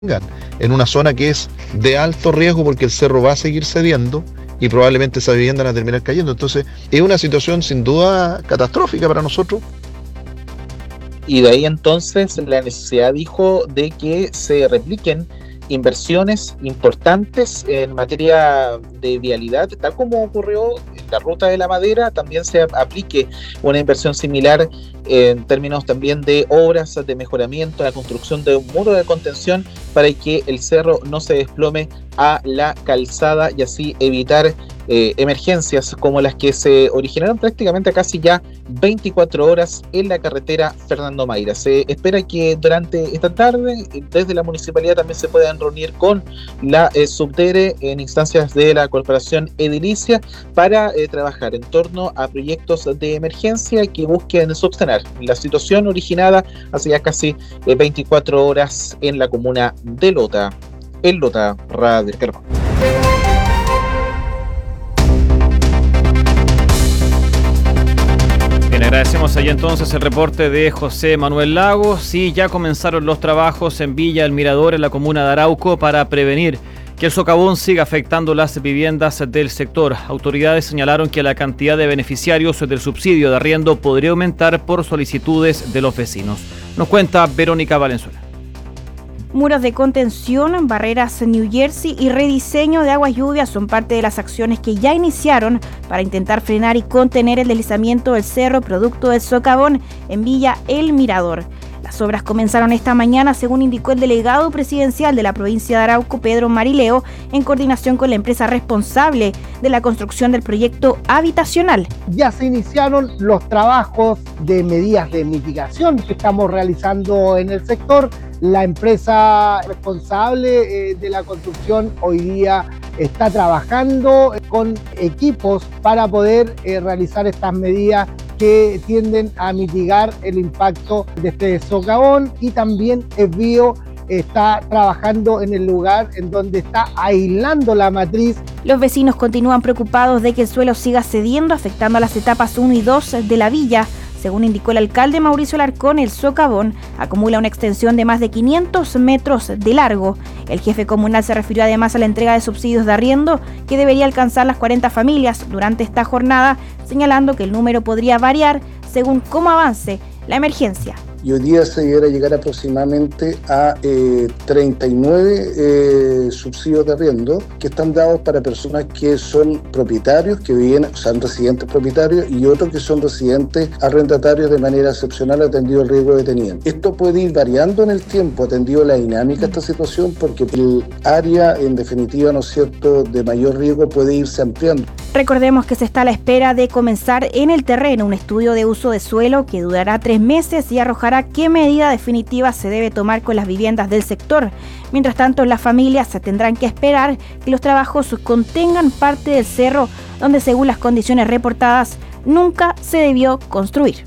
en una zona que es de alto riesgo porque el cerro va a seguir cediendo y probablemente esa vivienda va a terminar cayendo. Entonces es una situación sin duda catastrófica para nosotros. Y de ahí entonces la necesidad, dijo, de que se repliquen inversiones importantes en materia de vialidad, tal como ocurrió en la Ruta de la Madera, también se aplique una inversión similar en términos también de obras de mejoramiento, la construcción de un muro de contención para que el cerro no se desplome a la calzada y así evitar emergencias como las que se originaron prácticamente casi ya 24 horas en la carretera Fernando Mayra. Se espera que durante esta tarde desde la municipalidad también se puedan reunir con la subdere en instancias de la corporación edilicia para trabajar en torno a proyectos de emergencia que busquen subsanar la situación originada hace ya casi 24 horas en la comuna de Lota. En Lota, Radio Carpa. Bien, agradecemos ahí entonces el reporte de José Manuel Lagos. Sí, ya comenzaron los trabajos en Villa El Mirador, en la comuna de Arauco, para prevenir que el socavón siga afectando las viviendas del sector. Autoridades señalaron que la cantidad de beneficiarios del subsidio de arriendo podría aumentar por solicitudes de los vecinos. Nos cuenta Verónica Valenzuela. Muros de contención, barreras New Jersey y rediseño de aguas lluvias son parte de las acciones que ya iniciaron para intentar frenar y contener el deslizamiento del cerro producto del socavón en Villa El Mirador. Las obras comenzaron esta mañana, según indicó el delegado presidencial de la provincia de Arauco, Pedro Marileo, en coordinación con la empresa responsable de la construcción del proyecto habitacional. Ya se iniciaron los trabajos de medidas de mitigación que estamos realizando en el sector. La empresa responsable de la construcción hoy día está trabajando con equipos para poder realizar estas medidas que tienden a mitigar el impacto de este socavón, y también Esbio está trabajando en el lugar en donde está aislando la matriz. Los vecinos continúan preocupados de que el suelo siga cediendo, afectando a las etapas 1 y 2 de la villa. Según indicó el alcalde Mauricio Alarcón, el socavón acumula una extensión de más de 500 metros de largo. El jefe comunal se refirió además a la entrega de subsidios de arriendo que debería alcanzar las 40 familias durante esta jornada, señalando que el número podría variar según cómo avance la emergencia. Y hoy día se debiera llegar aproximadamente a 39 subsidios de arriendo que están dados para personas que son propietarios, que viven, son residentes propietarios, y otros que son residentes arrendatarios de manera excepcional atendido el riesgo que tenían. Esto puede ir variando en el tiempo, atendido la dinámica de esta situación, porque el área, en definitiva, ¿no es cierto?, de mayor riesgo puede irse ampliando. Recordemos que se está a la espera de comenzar en el terreno un estudio de uso de suelo que durará 3 meses y arrojará qué medida definitiva se debe tomar con las viviendas del sector. Mientras tanto, las familias se tendrán que esperar que los trabajos contengan parte del cerro donde, según las condiciones reportadas, nunca se debió construir.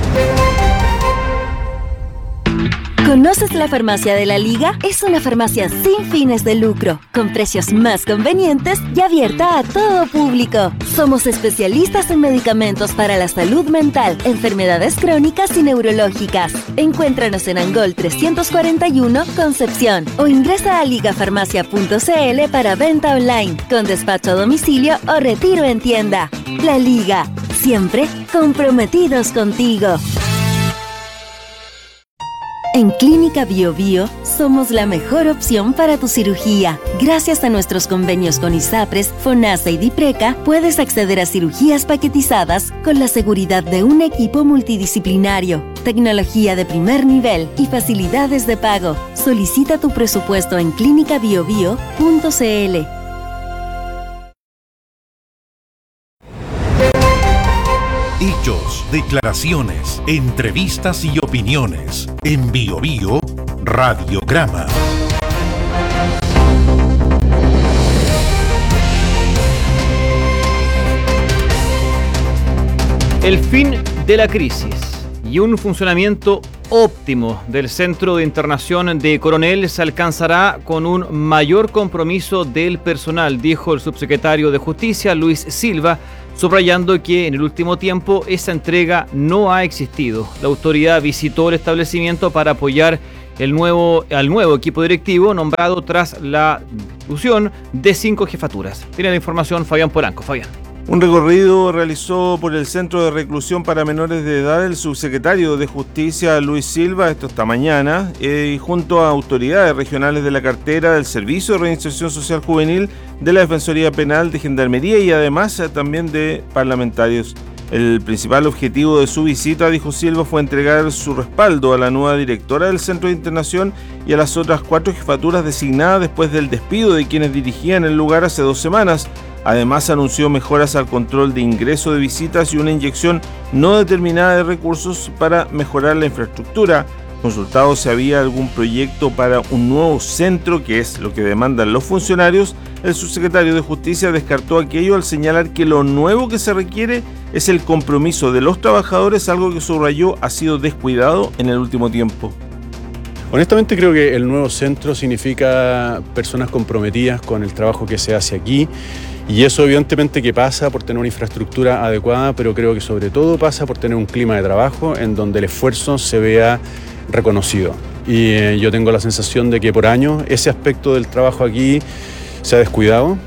¿Conoces la Farmacia de la Liga? Es una farmacia sin fines de lucro, con precios más convenientes y abierta a todo público. Somos especialistas en medicamentos para la salud mental, enfermedades crónicas y neurológicas. Encuéntranos en Angol 341, Concepción, o ingresa a ligafarmacia.cl para venta online, con despacho a domicilio o retiro en tienda. La Liga, siempre comprometidos contigo. En Clínica Bio Bio somos la mejor opción para tu cirugía. Gracias a nuestros convenios con ISAPRES, FONASA y DIPRECA, puedes acceder a cirugías paquetizadas con la seguridad de un equipo multidisciplinario, tecnología de primer nivel y facilidades de pago. Solicita tu presupuesto en clinicabiobio.cl. Hechos, declaraciones, entrevistas y opiniones. En Bio Bio Radiograma. El fin de la crisis y un funcionamiento óptimo del Centro de Internación de Coronel se alcanzará con un mayor compromiso del personal, dijo el subsecretario de Justicia, Luis Silva, subrayando que en el último tiempo esa entrega no ha existido. La autoridad visitó el establecimiento para apoyar al nuevo equipo directivo nombrado tras la fusión de 5 jefaturas. Tiene la información Fabián Polanco. Fabián. Un recorrido realizó por el Centro de Reclusión para Menores de Edad el subsecretario de Justicia Luis Silva, esto esta mañana, y junto a autoridades regionales de la cartera del Servicio de Reinserción Social Juvenil, de la Defensoría Penal, de Gendarmería y además también de parlamentarios. El principal objetivo de su visita, dijo Silva, fue entregar su respaldo a la nueva directora del Centro de Internación y a las otras 4 jefaturas designadas después del despido de quienes dirigían el lugar hace 2 semanas. Además, anunció mejoras al control de ingreso de visitas y una inyección no determinada de recursos para mejorar la infraestructura. Consultado si había algún proyecto para un nuevo centro, que es lo que demandan los funcionarios, el subsecretario de Justicia descartó aquello al señalar que lo nuevo que se requiere es el compromiso de los trabajadores, algo que subrayó ha sido descuidado en el último tiempo. Honestamente creo que el nuevo centro significa personas comprometidas con el trabajo que se hace aquí. Y eso evidentemente que pasa por tener una infraestructura adecuada, pero creo que sobre todo pasa por tener un clima de trabajo en donde el esfuerzo se vea reconocido. Y yo tengo la sensación de que por años ese aspecto del trabajo aquí se ha descuidado.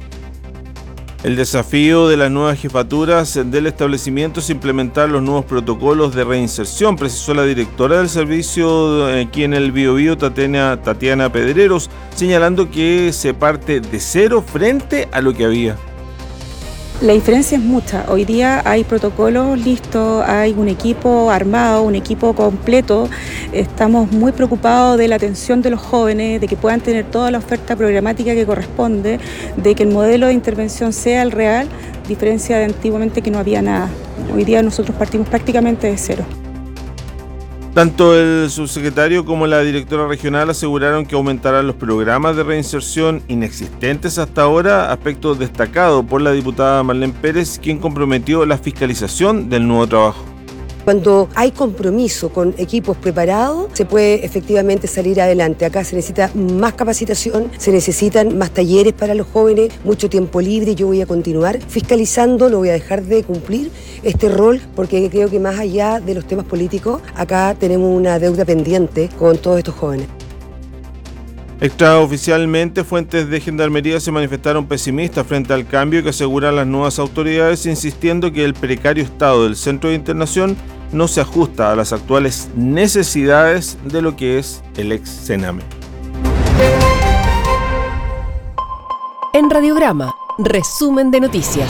El desafío de las nuevas jefaturas del establecimiento es implementar los nuevos protocolos de reinserción, precisó la directora del servicio aquí en el Biobío, Tatiana Pedreros, señalando que se parte de cero frente a lo que había. La diferencia es mucha. Hoy día hay protocolos listos, hay un equipo armado, un equipo completo. Estamos muy preocupados de la atención de los jóvenes, de que puedan tener toda la oferta programática que corresponde, de que el modelo de intervención sea el real, diferencia de antiguamente que no había nada. Hoy día nosotros partimos prácticamente de cero. Tanto el subsecretario como la directora regional aseguraron que aumentarán los programas de reinserción inexistentes hasta ahora, aspecto destacado por la diputada Marlene Pérez, quien comprometió la fiscalización del nuevo trabajo. Cuando hay compromiso con equipos preparados, se puede efectivamente salir adelante. Acá se necesita más capacitación, se necesitan más talleres para los jóvenes, mucho tiempo libre. Yo voy a continuar fiscalizando, no voy a dejar de cumplir este rol, porque creo que más allá de los temas políticos, acá tenemos una deuda pendiente con todos estos jóvenes. Extraoficialmente, fuentes de Gendarmería se manifestaron pesimistas frente al cambio que aseguran las nuevas autoridades, insistiendo que el precario estado del Centro de Internación no se ajusta a las actuales necesidades de lo que es el ex Sename. En Radiograma, resumen de noticias.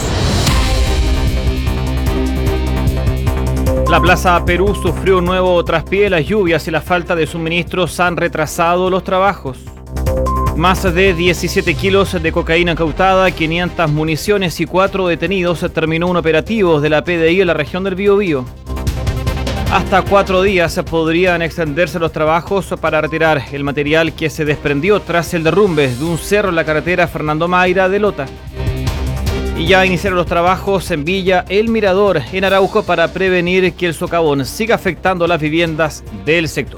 La Plaza Perú sufrió un nuevo traspié. Las lluvias y la falta de suministros han retrasado los trabajos. Más de 17 kilos de cocaína incautada, 500 municiones y 4 detenidos. Terminó un operativo de la PDI en la región del Biobío. Hasta 4 días podrían extenderse los trabajos para retirar el material que se desprendió tras el derrumbe de un cerro en la carretera Fernando Mayra de Lota. Y ya iniciaron los trabajos en Villa El Mirador, en Arauco, para prevenir que el socavón siga afectando las viviendas del sector.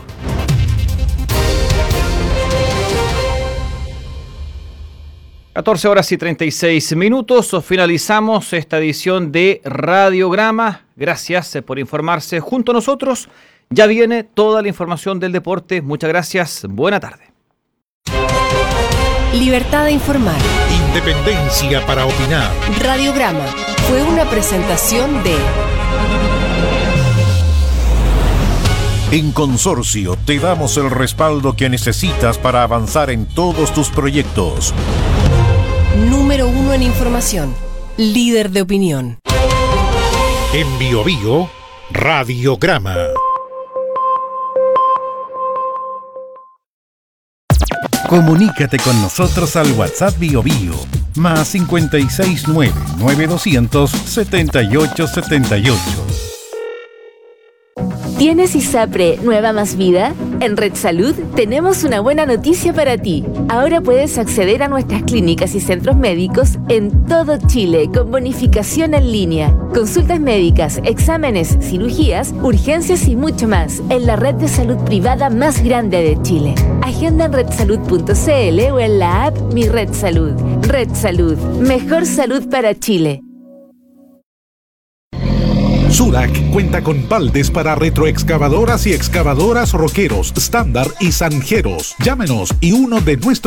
(14:36). Finalizamos esta edición de Radiograma. Gracias por informarse junto a nosotros. Ya viene toda la información del deporte. Muchas gracias. Buena tarde. Libertad de informar. Independencia para opinar. Radiograma fue una presentación de... En Consorcio te damos el respaldo que necesitas para avanzar en todos tus proyectos. Número 1 en información. Líder de opinión. En Biobío, Radiograma. Comunícate con nosotros al WhatsApp Biobío, más 569-9200-7878. ¿Tienes ISAPRE Nueva Más Vida? En Red Salud tenemos una buena noticia para ti. Ahora puedes acceder a nuestras clínicas y centros médicos en todo Chile con bonificación en línea. Consultas médicas, exámenes, cirugías, urgencias y mucho más en la red de salud privada más grande de Chile. Agenda en redsalud.cl o en la app Mi Red Salud. Red Salud, mejor salud para Chile. Sudac cuenta con baldes para retroexcavadoras y excavadoras Roqueros, Estándar y Zanjeros. Llámenos y uno de nuestros